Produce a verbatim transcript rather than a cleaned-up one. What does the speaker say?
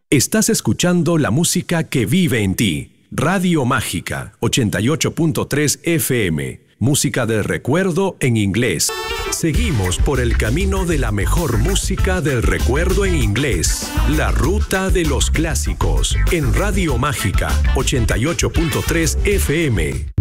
Estás escuchando la música que vive en ti. Radio Mágica, ochenta y ocho punto tres F M. Música de recuerdo en inglés. Seguimos por el camino de la mejor música del recuerdo en inglés. La ruta de los clásicos. En Radio Mágica, ochenta y ocho punto tres F M.